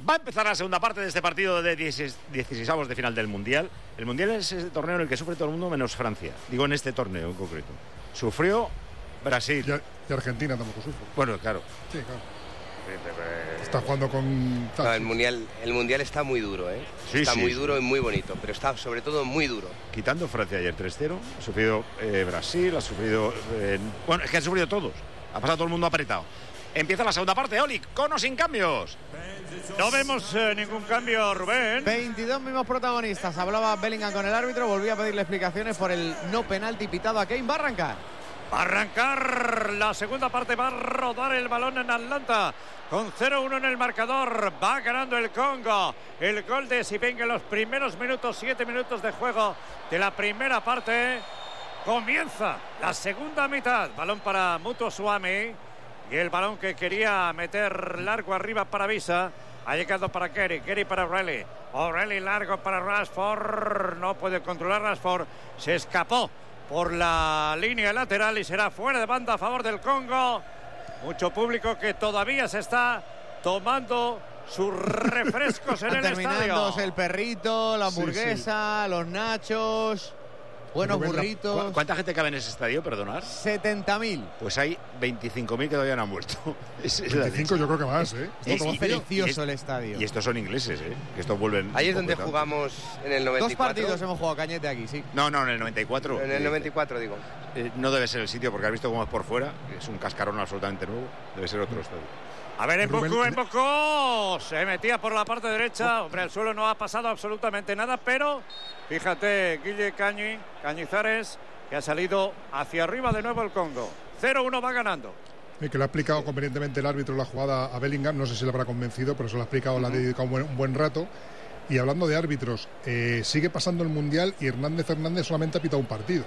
Va a empezar la segunda parte de este partido de 16avos de final del Mundial. El Mundial es ese torneo en el que sufre todo el mundo menos Francia. Digo, en este torneo en concreto. Sufrió Brasil. Y Argentina tampoco sufre. Bueno, claro. Sí, claro. Está jugando con... No, el mundial está muy duro, ¿eh? Sí, está muy sí. duro y muy bonito, pero está sobre todo muy duro. Quitando Francia ayer 3-0, ha sufrido Brasil, ha sufrido... bueno, es que han sufrido todos. Ha pasado todo el mundo apretado. Empieza la segunda parte, Oli, con o sin cambios. No vemos ningún cambio, Rubén. 22 mismos protagonistas. Hablaba Bellingham con el árbitro, volvía a pedirle explicaciones por el no penalti pitado a Kane. Va a arrancar. Va a arrancar la segunda parte, va a rodar el balón en Atlanta. Con 0-1 en el marcador, va ganando el Congo. El gol de Sipeng en los primeros minutos, 7 minutos de juego de la primera parte. Comienza la segunda mitad. Balón para Mutu Swami. Y el balón que quería meter largo arriba para Visa. Ha llegado para Kerry para O'Reilly. O'Reilly largo para Rashford. No puede controlar Rashford. Se escapó por la línea lateral y será fuera de banda a favor del Congo. Mucho público que todavía se está tomando sus refrescos en el estadio. Terminándose el perrito, la hamburguesa, los nachos, buenos burritos. ¿Cuánta gente cabe en ese estadio, perdonad? 70.000. Pues hay 25.000 que todavía no han vuelto. 25 yo creo que más, ¿eh? Es precioso el estadio. Y estos son ingleses, ¿eh? Que estos vuelven... Ahí es donde jugamos en el 94. 2 partidos hemos jugado, Cañete, aquí, sí. No, en el 94. En el 94, digo. No debe ser el sitio, porque has visto cómo es por fuera. Es un cascarón absolutamente nuevo. Debe ser otro estadio. A ver, Mboko. Se metía por la parte derecha. Hombre, el suelo no ha pasado absolutamente nada, pero fíjate, Guille Cañizares, que ha salido hacia arriba de nuevo el Congo. 0-1 va ganando. Que le ha explicado convenientemente el árbitro la jugada a Bellingham. No sé si le habrá convencido, pero se lo ha explicado, le ha dedicado un buen rato. Y hablando de árbitros, sigue pasando el Mundial y Hernández Solamente ha pitado un partido.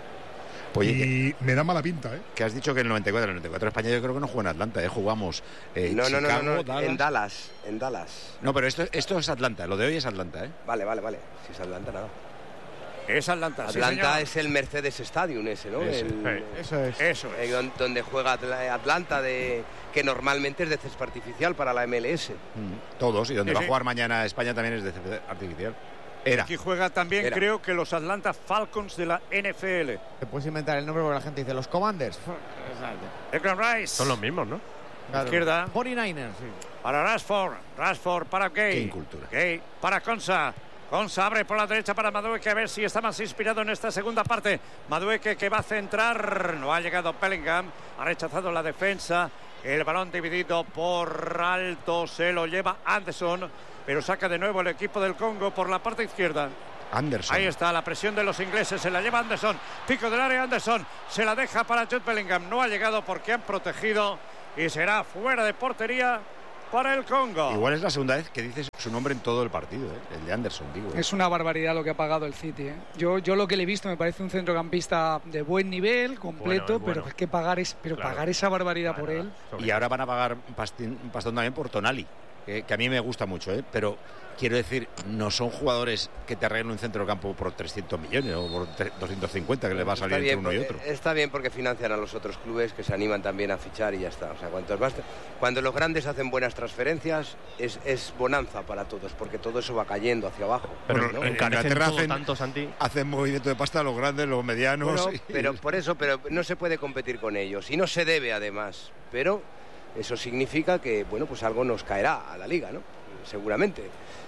Oye, y me da mala pinta, ¿eh? Que has dicho que en el 94 España yo creo que no juega en Atlanta, jugamos no, Chicago, Dallas. En Dallas. No, pero esto es Atlanta, lo de hoy es Atlanta, ¿eh? Vale. Si es Atlanta, nada. Es Atlanta, Atlanta sí, es el Mercedes Stadium ese, ¿no? Eso es. Donde juega Atlanta, que normalmente es de césped artificial para la MLS. Todos, y donde va a jugar mañana España también es de césped artificial. Aquí juega también, creo que los Atlanta Falcons de la NFL. Te puedes inventar el nombre porque la gente dice los Commanders. Declan Rice. Son los mismos, ¿no? Claro. Izquierda. 49ers, sí. Para Rashford para Gay. Qué incultura. Gay para Konsa abre por la derecha para Madueke, a ver si está más inspirado en esta segunda parte. Madueke que va a centrar. No ha llegado Bellingham. Ha rechazado la defensa. El balón dividido por alto. Se lo lleva Anderson. Pero saca de nuevo el equipo del Congo por la parte izquierda. Anderson. Ahí está la presión de los ingleses. Se la lleva Anderson. Pico del área Anderson. Se la deja para Jude Bellingham. No ha llegado porque han protegido. Y será fuera de portería para el Congo. Igual es la segunda vez que dices su nombre en todo el partido, ¿eh? El de Anderson, digo. Es una barbaridad lo que ha pagado el City, ¿eh? Yo lo que le he visto me parece un centrocampista de buen nivel, completo, bueno. Pero es que pagar esa barbaridad por él. Y ahora van a pagar un pastón también por Tonali, que a mí me gusta mucho, ¿eh? Pero quiero decir, no son jugadores que te arreglen un centro de campo por 300 millones o por 250 que le va a salir entre uno y otro. Está bien porque financian a los otros clubes que se animan también a fichar y ya está. O sea, cuando los grandes hacen buenas transferencias es bonanza para todos, porque todo eso va cayendo hacia abajo. Pero ¿no? en Inglaterra hacen movimiento de pasta los grandes, los medianos. Bueno, pero por eso, no se puede competir con ellos y no se debe además. Pero eso significa que, bueno, pues algo nos caerá a la liga, ¿no? Seguramente.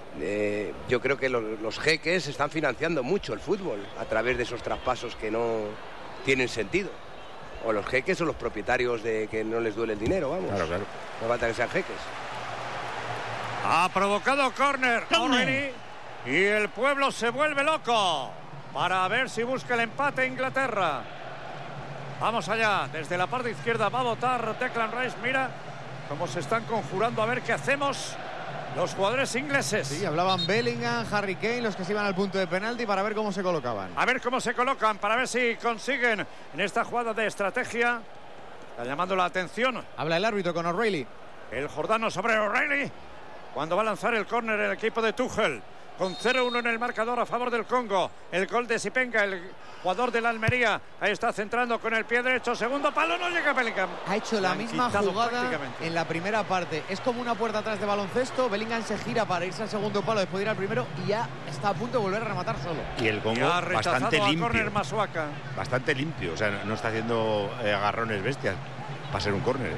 Yo creo que los jeques están financiando mucho el fútbol a través de esos traspasos que no tienen sentido. O los jeques o los propietarios de que no les duele el dinero, vamos. Claro. No falta que sean jeques. Ha provocado córner O'Reilly y el pueblo se vuelve loco para ver si busca el empate Inglaterra. Vamos allá, desde la parte izquierda va a votar Declan Rice. Mira cómo se están conjurando a ver qué hacemos los jugadores ingleses. Sí, hablaban Bellingham, Harry Kane, los que se iban al punto de penalti para ver cómo se colocaban. A ver cómo se colocan, para ver si consiguen en esta jugada de estrategia. Está llamando la atención. Habla el árbitro con O'Reilly. El jordano sobre O'Reilly. Cuando va a lanzar el córner el equipo de Tuchel. con 0-1 en el marcador a favor del Congo. El gol de Sipenga, el jugador de la Almería. Ahí está centrando con el pie derecho. Segundo palo, no llega Bellingham. Ha hecho la misma jugada en la primera parte. Es como una puerta atrás de baloncesto. Bellingham se gira para irse al segundo palo después de ir al primero y ya está a punto de volver a rematar solo. Y el Congo bastante limpio. Masuaca. Bastante limpio. O sea, no está haciendo agarrones bestias para ser un córner.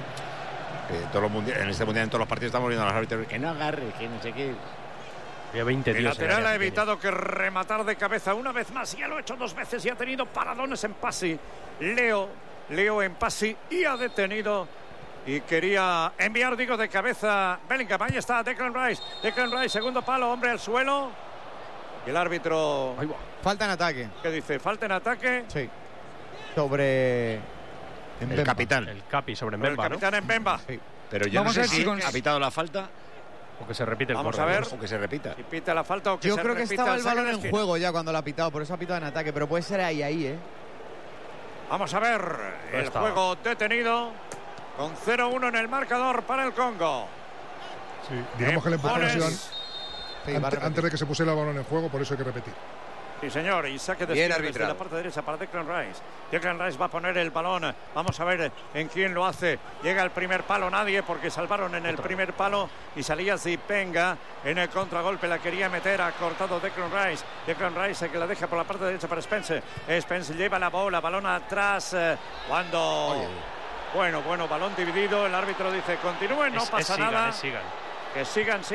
En este mundial, en todos los partidos, estamos viendo a los árbitros que no agarre, que no sé qué. El lateral ha evitado que rematar de cabeza una vez más. Ya lo ha hecho 2 veces y ha tenido paradones en Pasi. Leo en Pasi y ha detenido. Y quería enviar, digo, de cabeza Bellingham. Ahí está Declan Rice. Declan Rice, segundo palo, hombre al suelo. Y el árbitro... Falta en ataque. ¿Qué dice? ¿Falta en ataque? Sí. Sobre... El capitán. El Capi sobre Mbemba, el capitán en Mbemba. Sí. Pero yo Vamos no a sé ver si si ha pitado la falta o que se repite el Vamos córner. a ver. o que se repita. Si pita la falta o que Yo se creo que repita estaba el saque balón de en esquina. juego ya cuando lo ha pitado, por eso ha pitado en ataque, pero puede ser ahí, Vamos a ver el estaba. juego detenido con 0-1 en el marcador para el Congo. Sí, digamos que el empujón ha sido Sí, antes de que se pusiera el balón en juego, por eso hay que repetir. Sí, señor, y saque de Bien esquina desde arbitrado. la parte derecha para Declan Rice. Declan Rice va a poner el balón. Vamos a ver en quién lo hace. Llega el primer palo, nadie, porque salvaron en el primer palo y salía Zipenga en el contragolpe. La quería meter, ha cortado Declan Rice. Declan Rice que la deja por la parte derecha para Spence. Spence lleva la bola, balón atrás. Cuando... Bueno, balón dividido. El árbitro dice, continúen, no pasa nada. Que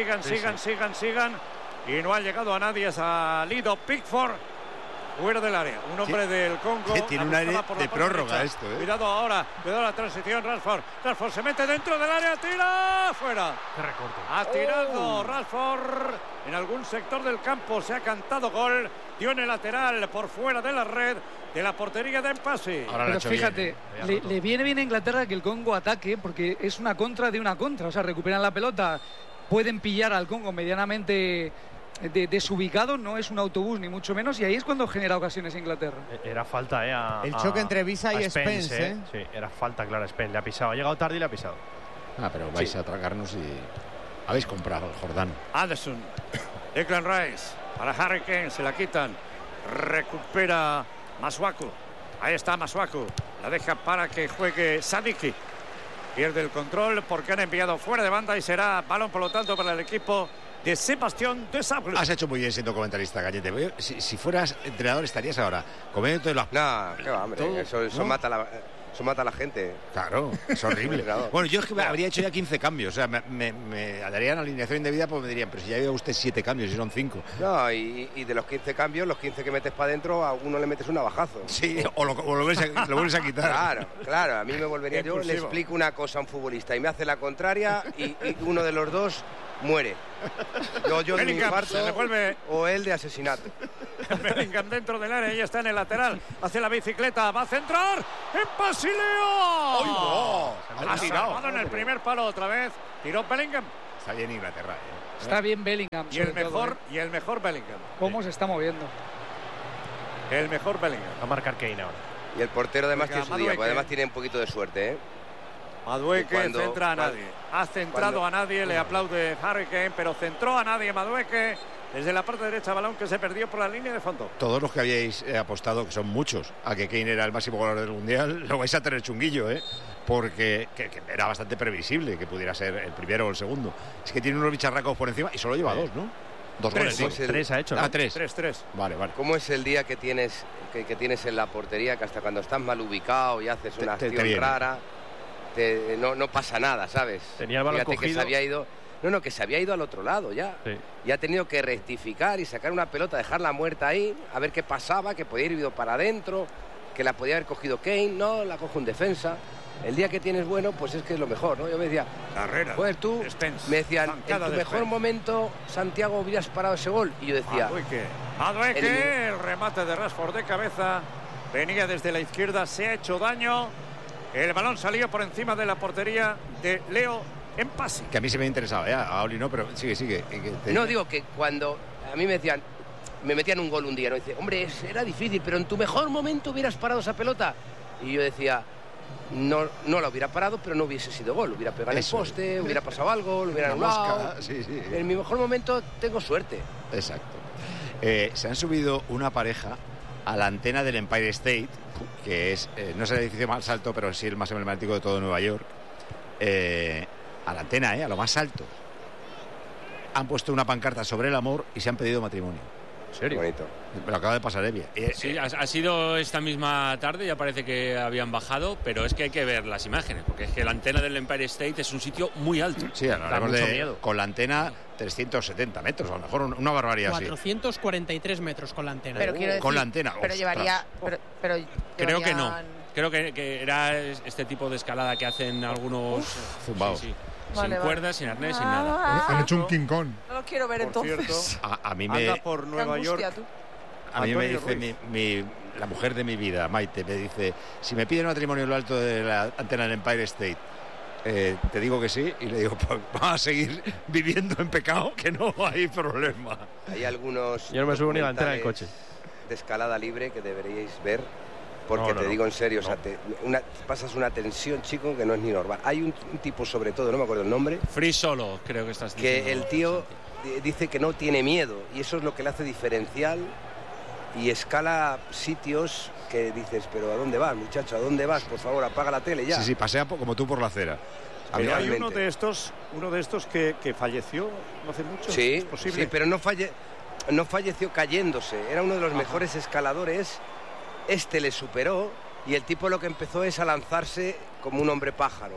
sigan. Y no ha llegado a nadie, ha salido Pickford fuera del área. Un hombre del Congo. Tiene un aire de prórroga esto, Cuidado ahora, cuidado la transición, Rashford se mete dentro del área, tira fuera. Qué recorte. Ha tirado Rashford en algún sector del campo, se ha cantado gol, dio en el lateral por fuera de la red de la portería de Mpasi. Pero fíjate, le viene bien a Inglaterra que el Congo ataque porque es una contra de una contra, o sea, recuperan la pelota, pueden pillar al Congo medianamente desubicado, no es un autobús ni mucho menos, y ahí es cuando genera ocasiones Inglaterra. Era falta, el choque entre Visa y Spence, Sí, era falta clara Spence, le ha pisado, ha llegado tarde y le ha pisado. Pero vais a atracarnos y habéis comprado el Jordán. Anderson, Declan Rice para Harry Kane, se la quitan, recupera Masuaku, ahí está Masuaku, la deja para que juegue Sadiki, pierde el control porque han enviado fuera de banda y será balón por lo tanto para el equipo de Sebastián Desailly. Has hecho muy bien siendo comentarista, Gallete. Si fueras entrenador estarías ahora comiendo las... No, qué va, hombre, eso mata a la gente. Claro, es horrible. Bueno, yo es que habría hecho ya 15 cambios. O sea, me darían alineación indebida, pues me dirían, pero si ya lleva usted 7 cambios y son 5. No, y de los 15 cambios, los 15 que metes para adentro, a uno le metes un navajazo. Sí, o lo vuelves a quitar. Claro, a mí me volvería. Yo le explico una cosa a un futbolista y me hace la contraria y uno de los dos muere. Yo de infarto se revuelve. O él de asesinato. Bellingham dentro del área, ahí está en el lateral, hace la bicicleta, va a centrar en Basileo. Ha salvado en el primer palo otra vez, tiró Bellingham. Está bien Inglaterra. Está bien Bellingham. Y el mejor Bellingham. ¿Cómo se está moviendo? El mejor Bellingham. Va a marcar Kane ahora. Y el portero además tiene su día, porque además tiene un poquito de suerte, Madueke centra a nadie. Ha centrado a nadie, le aplaude Harry Kane, pero centró a nadie Madueke desde la parte derecha, balón que se perdió por la línea de fondo. Todos los que habíais apostado, que son muchos, a que Kane era el máximo goleador del Mundial, lo vais a tener chunguillo, porque que era bastante previsible que pudiera ser el primero o el segundo. Es que tiene unos bicharracos por encima y solo lleva 2, ¿no? 2 goles. 3 ha hecho, ¿no? 3. Vale. ¿Cómo es el día que tienes en la portería, que hasta cuando estás mal ubicado y haces una acción rara, no pasa nada, ¿sabes? Tenía el balón Fíjate cogido. Que se había ido... No, que se había ido al otro lado ya. Sí. Y ha tenido que rectificar y sacar una pelota, dejarla muerta ahí, a ver qué pasaba, que podía ir ido para adentro, que la podía haber cogido Kane, no, la cojo en defensa. El día que tienes bueno, pues es que es lo mejor, ¿no? Yo me decía, pues tú, me decían, en tu mejor momento, Santiago, hubieras parado ese gol. Y yo decía... Madueke, el remate de Rashford de cabeza, venía desde la izquierda, se ha hecho daño. El balón salió por encima de la portería de Leo en Pasi. Que a mí se me interesaba, a Oli no, pero sigue. No, digo que cuando a mí me decían, me metían un gol un día, ¿no? Dice, hombre, era difícil, pero en tu mejor momento hubieras parado esa pelota. Y yo decía, no la hubiera parado, pero no hubiese sido gol. Hubiera pegado en el poste, hubiera pasado algo, lo hubiera anulado. Sí. En mi mejor momento tengo suerte. Exacto. Se han subido una pareja a la antena del Empire State, que es, no es el edificio más alto, pero sí el más emblemático de todo Nueva York. A la antena, a lo más alto. Han puesto una pancarta sobre el amor y se han pedido matrimonio. ¿En serio? Bonito. Me lo acaba de pasar Evia. Sí, ha sido esta misma tarde, ya parece que habían bajado, pero es que hay que ver las imágenes, porque es que la antena del Empire State es un sitio muy alto. Sí, hablamos con la antena 370 metros, a lo mejor una barbaridad 443 metros con la antena. Pero quiero decir, con la antena. Pero llevaría... Creo que no. Creo que era este tipo de escalada que hacen algunos zumbados. Sí. Sin cuerdas, sin arnés, sin nada. Han hecho un King Kong. No lo quiero ver por entonces. Cierto, a mí me... anda por Nueva York. A mí me dice la mujer de mi vida, Maite, me dice, si me piden matrimonio en lo alto de la antena del Empire State, te digo que sí, y le digo, pues vamos a seguir viviendo en pecado, que no hay problema. Hay algunos... Yo no me subo ni a la antena del coche. De escalada libre que deberíais ver, porque te digo en serio, o sea, pasas una tensión, chico, que no es ni normal. Hay un tipo, sobre todo, no me acuerdo el nombre. Free Solo, creo que estás diciendo. Que el tío dice que no tiene miedo, y eso es lo que le hace diferencial, y escala sitios que dices, pero ¿a dónde vas, muchacho? ¿A dónde vas? Por favor, apaga la tele ya. Sí, pasea como tú por la acera. Pero hay uno de estos que falleció no hace mucho. Sí, ¿es posible? sí, pero no falleció cayéndose. Era uno de los mejores escaladores. Este le superó y el tipo lo que empezó es a lanzarse como un hombre pájaro,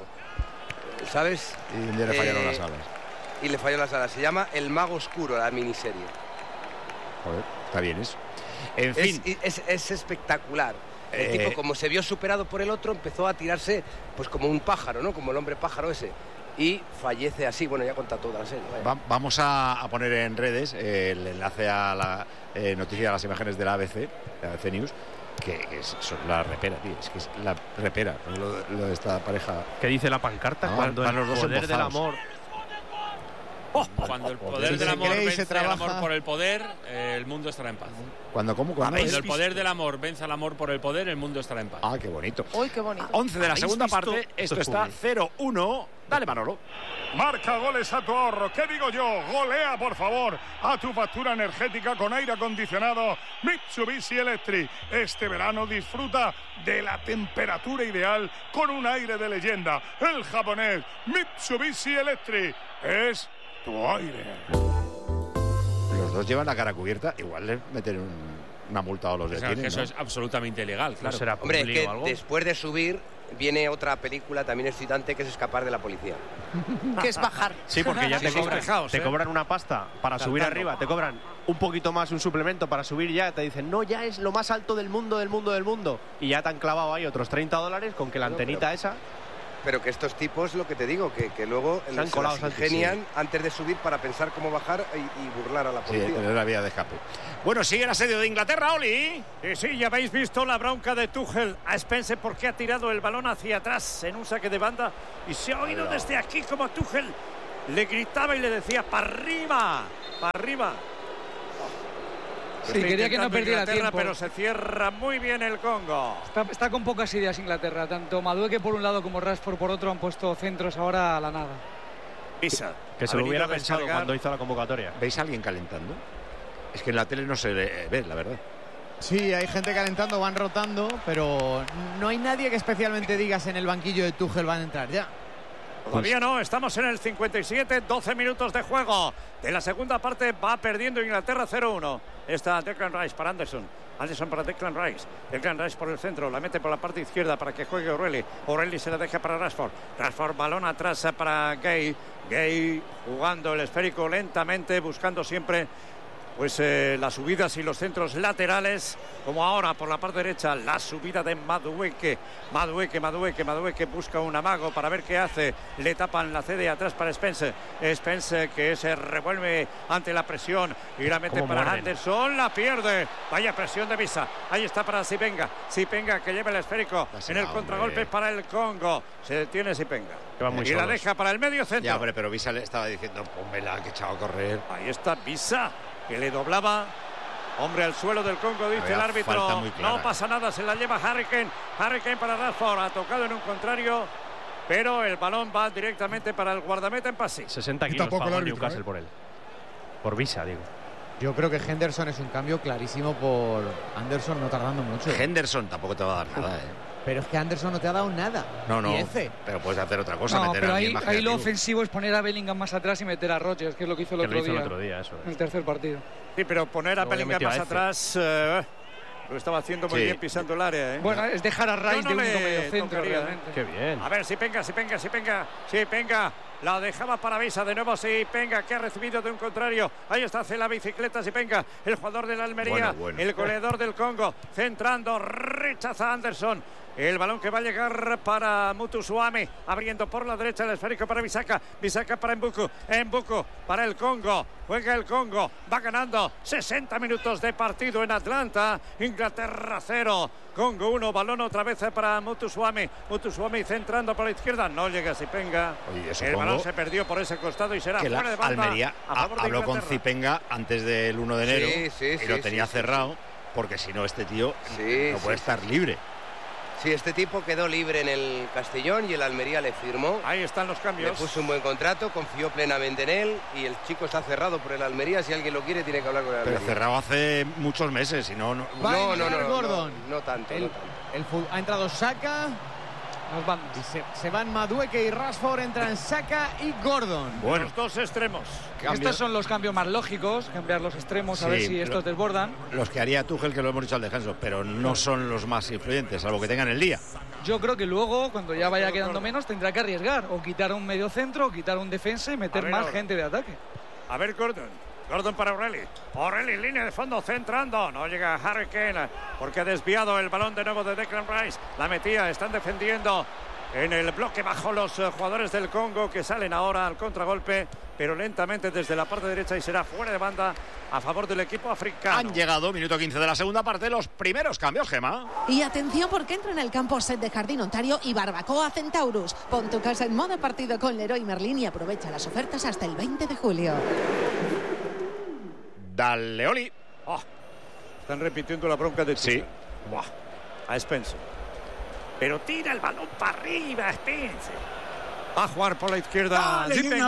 ¿sabes? Y le fallaron las alas. Y le falló las alas. Se llama El Mago Oscuro, la miniserie. Joder, está bien eso. En fin. Es espectacular. El tipo, como se vio superado por el otro, empezó a tirarse pues como un pájaro, ¿no? Como el hombre pájaro ese. Y fallece así. Bueno, ya cuenta toda la serie. Vamos a poner en redes el enlace a la noticia de las imágenes de la ABC, de ABC News, que es la repera, tío. Es que es la repera, lo de esta pareja. ¿Qué dice la pancarta? Cuando el poder del amor... Cuando el poder del amor vence el amor por el poder, el mundo estará en paz. Cuando el poder del amor vence al amor por el poder, el mundo estará en paz. Ah, qué bonito. Uy, qué bonito. 11 de la segunda parte, esto está 0-1. Dale, Manolo. Marca goles a tu ahorro. ¿Qué digo yo? Golea, por favor, a tu factura energética con aire acondicionado Mitsubishi Electric. Este verano disfruta de la temperatura ideal con un aire de leyenda. El japonés Mitsubishi Electric es tu aire. Los dos llevan la cara cubierta, igual les meten una multa o los detienen. Eso es absolutamente ilegal, claro. ¿Será Hombre, es que algo? después de subir viene otra película también excitante, que es escapar de la policía. Que es bajar. Sí, porque ya te cobran una pasta para subir arriba, te cobran un poquito más, un suplemento para subir ya, te dicen, no, ya es lo más alto del mundo, y ya te han clavado ahí otros $30 con que la antenita esa... Pero que estos tipos, lo que te digo, que luego se las ingenian antes de subir para pensar cómo bajar y burlar a la policía. Sí, tener la vía de escape. Bueno, sigue el asedio de Inglaterra, Oli. Sí, ya habéis visto la bronca de Tuchel a Spence porque ha tirado el balón hacia atrás en un saque de banda y se ha oído desde aquí como Tuchel le gritaba y le decía ¡para arriba! ¡Para arriba! Sí, quería que no perdiera tiempo. Pero se cierra muy bien el Congo. Está con pocas ideas Inglaterra. Tanto Madueke por un lado como Rashford por otro han puesto centros ahora a la nada. Pisa. Que se lo hubiera pensado cuando hizo la convocatoria. ¿Veis a alguien calentando? Es que en la tele no se ve, la verdad. Sí, hay gente calentando, van rotando, pero no hay nadie que especialmente digas en el banquillo de Tuchel van a entrar ya. Todavía no, estamos en el 57, 12 minutos de juego. De la segunda parte va perdiendo Inglaterra 0-1. Está Declan Rice para Anderson. Anderson para Declan Rice. Declan Rice por el centro, la mete por la parte izquierda para que juegue O'Reilly. O'Reilly se la deja para Rashford. Rashford, balón atrás para Gay. Gay jugando el esférico lentamente, buscando siempre pues las subidas y los centros laterales, como ahora por la parte derecha, la subida de Madueke busca un amago para ver qué hace, le tapan la CD atrás para Spence que se revuelve ante la presión y la mete para Anderson, la pierde, vaya presión de Visa, ahí está para Sipenga que lleva el esférico en el contragolpe para el Congo, se detiene Sipenga y la deja para el medio centro. Ya, hombre, pero Visa le estaba diciendo, pónmela, que echado a correr. Ahí está Visa, que le doblaba Hombre al suelo del Congo, dice el árbitro. No pasa nada, se la lleva Harry Kane. Harry Kane para Rashford, ha tocado en un contrario, pero el balón va directamente para el guardameta en pase. 60 kilos pagó Newcastle por él. Por Visa, digo. Yo creo que Henderson es un cambio clarísimo por Anderson, no tardando mucho. Henderson tampoco te va a dar nada, Pero es que Anderson no te ha dado nada. No. Pero puedes hacer otra cosa. No, meter pero a ahí lo ofensivo es poner a Bellingham más atrás y meter a Rodgers, que es lo que hizo el otro día. Eso es. En el tercer partido. Sí, pero poner a Bellingham más atrás lo estaba haciendo muy bien pisando el área. Bueno, es dejar a Rice de único medio centro realmente. Qué bien. A ver, si Penga. La dejaba para Visa de nuevo, sí, Penga, que ha recibido de un contrario. Ahí está, hace la bicicleta, sí, Penga, el jugador de la Almería, el goleador del Congo, centrando, rechaza Anderson. El balón que va a llegar para Mutusuame, abriendo por la derecha el esférico para Bisaka para Mbuku para el Congo, juega el Congo, va ganando 60 minutos de partido en Atlanta, Inglaterra 0, Congo 1, balón otra vez para Mutusuame centrando por la izquierda, no llega Zipenga, el balón se perdió por ese costado y será fuera de banda. Almería habló con Zipenga antes del 1 de enero y lo tenía cerrado, porque si no este tío no puede estar libre. Sí, este tipo quedó libre en el Castellón y el Almería le firmó. Ahí están los cambios. Le puso un buen contrato, confió plenamente en él y el chico está cerrado por el Almería. Si alguien lo quiere, tiene que hablar con el Almería. Pero cerrado hace muchos meses, si no... No tanto. Ha entrado Saka. Nos vamos. Y se van Madueke y Rashford, entran Saka y Gordon. Bueno, los dos extremos. Estos son los cambios más lógicos, cambiar los extremos, a ver si estos desbordan. Los que haría Tuchel, que lo hemos dicho al descanso, pero no son los más influyentes, salvo que tengan el día. Yo creo que luego, cuando ya vaya quedando menos, tendrá que arriesgar, o quitar a un medio centro, o quitar a un defensa y meter más gente de ataque. A ver, Gordon para O'Reilly, línea de fondo, centrando. No llega Harry Kane porque ha desviado el balón de nuevo de Declan Rice. La metía, están defendiendo en el bloque bajo los jugadores del Congo que salen ahora al contragolpe, pero lentamente desde la parte derecha y será fuera de banda a favor del equipo africano. Han llegado, minuto 15 de la segunda parte, los primeros cambios, Gemma. Y atención porque entra en el campo set de Jardín Ontario y Barbacoa Centaurus. Pon tu casa en modo partido con Leroy Merlin y aprovecha las ofertas hasta el 20 de julio. Dale, Oli. Están repitiendo la bronca de Chile. A Spencer. Pero tira el balón para arriba, Spencer. Va a jugar por la izquierda.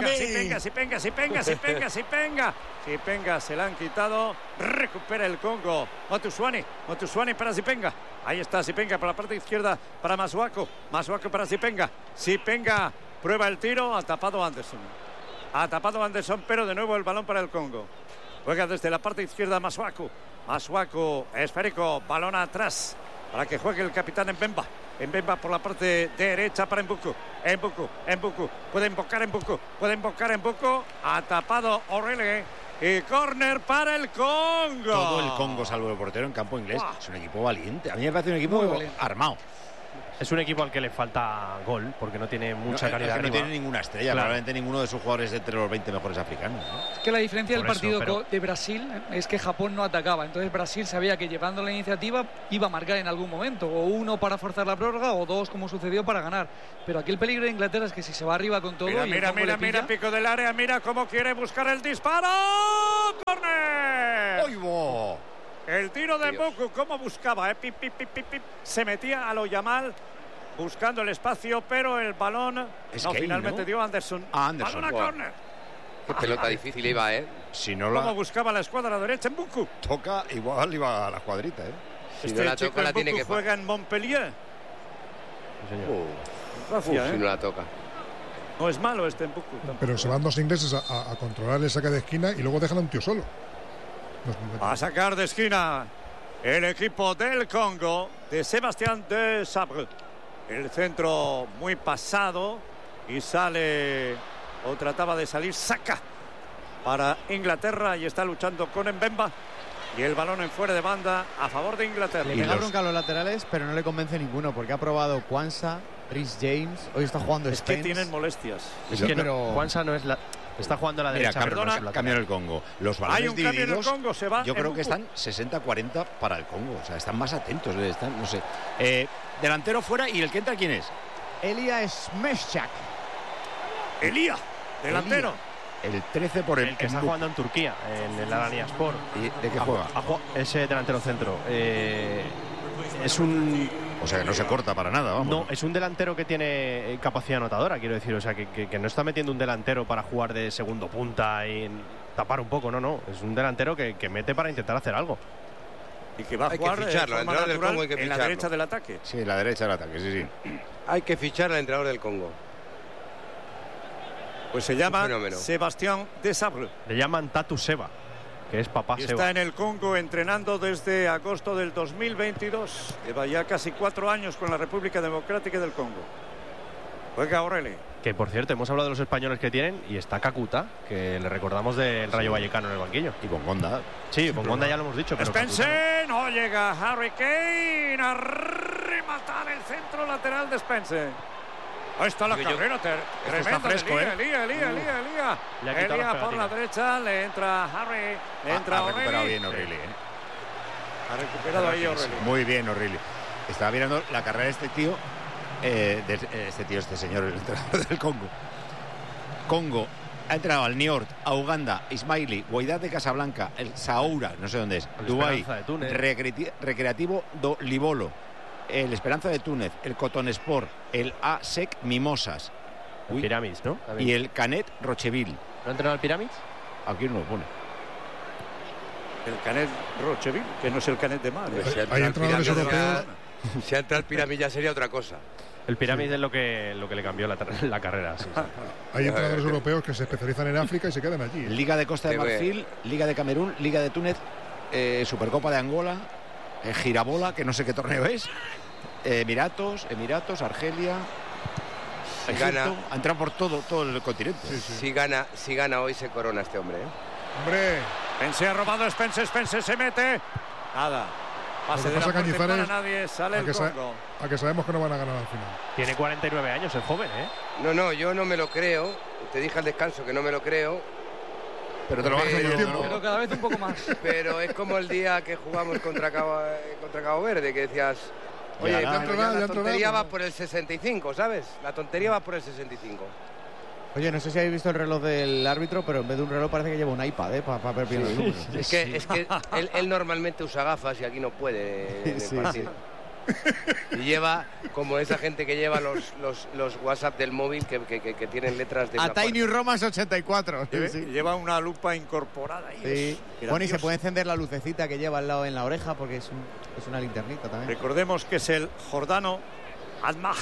Zipenga, se la han quitado. Recupera el Congo. Motusuani para Zipenga. Ahí está Zipenga por la parte izquierda para Masuaku para Zipenga. Zipenga prueba el tiro. Ha tapado Anderson, pero de nuevo el balón para el Congo. Juega desde la parte izquierda Masuaku, esférico, balón atrás para que juegue el capitán Mbemba por la parte derecha para Mbuku. Puede invocar Mbuku. Ha tapado O'Reilly y córner para el Congo. Todo el Congo salvo el portero en campo inglés. Es un equipo valiente. A mí me parece un equipo armado. Es un equipo al que le falta gol, porque no tiene mucha calidad. No tiene ninguna estrella, probablemente ninguno de sus jugadores de entre los 20 mejores africanos. Es que la diferencia del partido de Brasil es que Japón no atacaba. Entonces Brasil sabía que llevando la iniciativa iba a marcar en algún momento. O uno para forzar la prórroga o dos, como sucedió, para ganar. Pero aquí el peligro de Inglaterra es que si se va arriba con todo... Mira, pico del área, mira cómo quiere buscar el disparo. ¡Córner! ¡Oigo! El tiro de Mbuku, cómo buscaba, se metía a lo Yamal buscando el espacio, pero el balón finalmente dio Anderson. Balón a córner. Qué pelota difícil iba, Si no cómo buscaba la escuadra derecha Mbuku. Toca, igual iba a la cuadrita, Si no la toca, la tiene que juega en Montpellier. Si no la toca. No es malo este Mbuku. Pero se van dos ingleses a controlar el saque de esquina y luego dejan a un tío solo. A sacar de esquina el equipo del Congo de Sebastián de Sabre. El centro muy pasado y sale o trataba de salir Saka para Inglaterra y está luchando con Mbemba y el balón en fuera de banda a favor de Inglaterra. Le pega bronca a los laterales, pero no le convence ninguno porque ha probado Kwanza, Rhys James, hoy está jugando Spence. Es que tienen molestias. Es que Kwanza no es la... Está jugando a la derecha. Cambio en el Congo. Los balones hay un divididos, cambio en el Congo, se va. Yo creo que están 60-40 para el Congo. O sea, están más atentos. No sé. Delantero fuera y el que entra, ¿quién es? Elia Smeshchak. Delantero. El 13 por el que está jugando en Turquía, en el Alanyaspor. ¿Y de qué juega? Ese delantero centro. Es un... O sea, que no se corta para nada, vamos. No, es un delantero que tiene capacidad anotadora, quiero decir. O sea, que no está metiendo un delantero para jugar de segundo punta y tapar un poco, no. Es un delantero que mete para intentar hacer algo. Y que va a jugar que ficharlo, en la derecha del ataque. Sí, en la derecha del ataque, sí. Hay que fichar al entrenador del Congo. Pues se llama Sebastián Desabre. Le llaman Tatu Seba, que es papá Seba. Está en el Congo entrenando desde agosto del 2022. Lleva ya casi 4 años con la República Democrática del Congo. Juega O'Reilly. Que por cierto, hemos hablado de los españoles que tienen y está Kakuta, que le recordamos del Rayo Vallecano en el banquillo. Y Bongonda. Sí, Bongonda ya lo hemos dicho. Pero Spencer, no llega Harry Kane a rematar el centro lateral de Spencer. Ahí está la carrera tremenda. Fresco, Elía por la derecha, le entra Harry, le entra O'Reilly. Ha recuperado bien O'Reilly. Ha recuperado ahí O'Reilly. Muy bien O'Reilly. Estaba mirando la carrera de este tío. Este señor, el entrenador del Congo. Congo ha entrenado al Niort, a Uganda, Ismaili, Wydad de Casablanca, el Saoura, no sé dónde es, Dubái, Recreativo do Libolo, el Esperanza de Túnez, el Cotonesport, el ASEC Mimosas, el Pyramids, ¿no? Y el Canet Rocheville. ¿No ha entrenado al Pyramids? Aquí no lo pone. El Canet Rocheville, que no es el Canet de Mar. Hay entrenadores europeos. Si entra el Pirámide ya sería otra cosa. El Pirámide es lo que le cambió la carrera. Sí. Hay entrenadores europeos que se especializan en África y se quedan allí. Liga de Costa de Marfil, Liga de Camerún, Liga de Túnez, Supercopa de Angola, Girabola, que no sé qué torneo es, Emiratos, Argelia. Egipto, ha entrado por todo el continente. Si gana hoy se corona este hombre. Hombre. Spencer ha robado, Spencer se mete. Nada. Pase de la parte para nadie, sale el Congo. A que sabemos que no van a ganar al final. Tiene 49 años, es joven, ¿eh? No, yo no me lo creo. Te dije al descanso que no me lo creo. Pero te lo vas a decir, ¿no? Pero cada vez un poco más. Pero es como el día que jugamos contra Cabo Verde, que decías... Oye, la tontería va por el 65, ¿sabes? La tontería va por el 65. Oye, no sé si habéis visto el reloj del árbitro, pero en vez de un reloj parece que lleva un iPad, para ver bien los números. Es que él normalmente usa gafas y aquí no puede en el partido. Y lleva como esa gente que lleva los WhatsApp del móvil que tienen letras de... A Tiny Romas 84. Lleva una lupa incorporada ahí. Sí. Bueno, y se puede encender la lucecita que lleva al lado en la oreja porque es una linternita también. Recordemos que es el jordano Mahatme.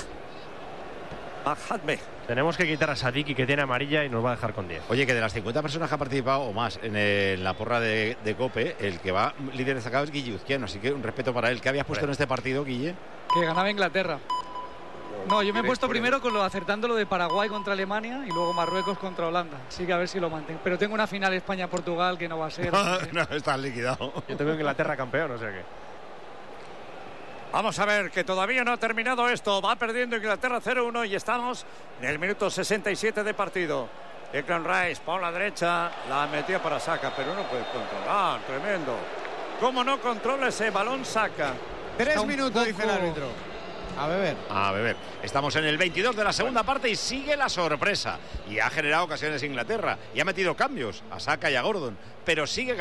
Tenemos que quitar a Sadiki, que tiene amarilla, y nos va a dejar con 10. Oye, que de las 50 personas que han participado o más en la porra de COPE, el que va líder destacado es Guille Uzquiano, así que un respeto para él. ¿Qué habías puesto en este partido, Guille? Que ganaba Inglaterra. No, yo me he puesto primero acertando lo de Paraguay contra Alemania y luego Marruecos contra Holanda. Así que a ver si lo mantengo. Pero tengo una final España-Portugal que no va a ser. No, está liquidado. Yo tengo Inglaterra campeón, o sea que... Vamos a ver, que todavía no ha terminado esto. Va perdiendo Inglaterra 0-1 y estamos en el minuto 67 de partido. Declan Rice por la derecha, la metía para Saka, pero no puede controlar. Tremendo. ¿Cómo no controla ese balón Saka? 3 minutos, dice el árbitro. A beber. Estamos en el 22 de la segunda parte y sigue la sorpresa. Y ha generado ocasiones Inglaterra y ha metido cambios a Saka y a Gordon, pero sigue